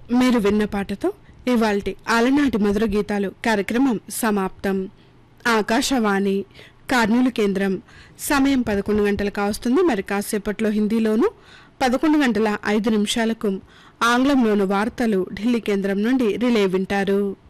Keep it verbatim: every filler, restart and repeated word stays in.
మీరు విన్న పాటతో ఇవాల్టి అలనాటి మధుర గీతాలు కార్యక్రమం సమాప్తం. ఆకాశవాణి కర్నూలు కేంద్రం. సమయం పదకొండు గంటలు కావస్తుంది. మరి కాసేపట్లో హిందీలోను, పదకొండు గంటల ఐదు నిమిషాలకు ఆంగ్లంలోను వార్తలు ఢిల్లీ కేంద్రం నుండి రిలే వింటారు.